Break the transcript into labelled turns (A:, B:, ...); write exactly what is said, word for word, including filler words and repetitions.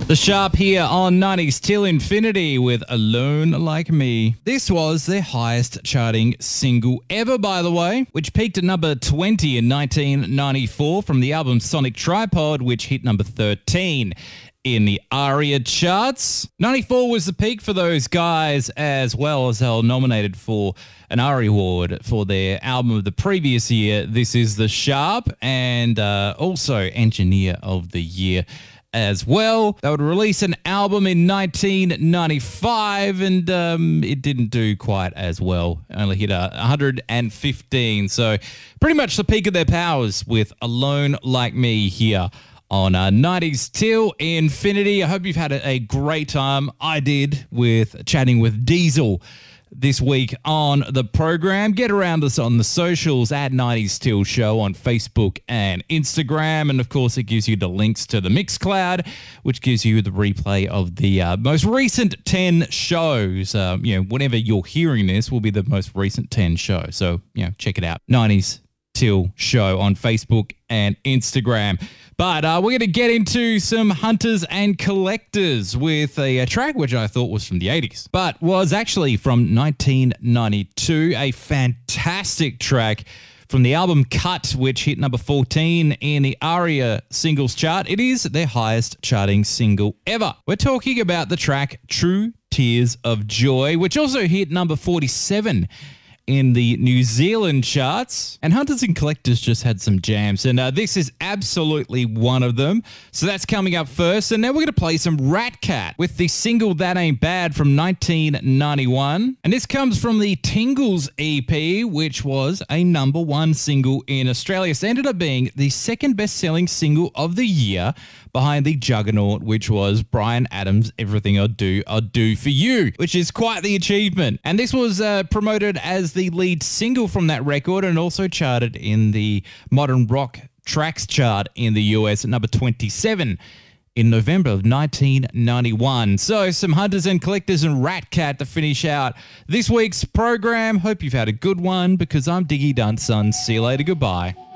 A: The Sharp here on nineties Till Infinity with Alone Like Me. This was their highest charting single ever, by the way, which peaked at number twenty in nineteen ninety-four from the album Sonic Tripod, which hit number thirteen in the ARIA charts. ninety-four was the peak for those guys, as well as they were nominated for an ARIA award for their album of the previous year. This is The Sharp, and uh, also Engineer of the Year as well. They would release an album in nineteen ninety-five, and um, it didn't do quite as well. It only hit uh, one hundred fifteen, so pretty much the peak of their powers with Alone Like Me here on uh, nineties Till Infinity. I hope you've had a, a great time. I did, with chatting with Diesel this week on the program. Get around us on the socials at nineties Till Show on Facebook and Instagram. And of course, it gives you the links to the Mixcloud, which gives you the replay of the uh, most recent ten shows. Um, you know, whenever you're hearing this will be the most recent ten shows. So, you know, check it out. nineties Till Show on Facebook and Instagram. But uh, we're going to get into some Hunters and Collectors with a, a track which I thought was from the eighties, but was actually from nineteen ninety-two, a fantastic track from the album Cut, which hit number fourteen in the ARIA singles chart. It is their highest charting single ever. We're talking about the track True Tears of Joy, which also hit number forty-seven in the New Zealand charts. And Hunters and Collectors just had some jams, and uh, this is absolutely one of them. So that's coming up first, and now we're going to play some Rat Cat with the single That Ain't Bad from nineteen ninety-one. And this comes from the Tingles E P, which was a number one single in Australia. So it ended up being the second best-selling single of the year, behind the juggernaut, which was Bryan Adams' Everything I Do, I Do For You, which is quite the achievement. And this was uh, promoted as the lead single from that record, and also charted in the Modern Rock Tracks chart in the U S at number twenty-seven in November of nineteen ninety-one. So some Hunters and Collectors and Rat Cat to finish out this week's program. Hope you've had a good one, because I'm Diggy Dunson. See you later. Goodbye.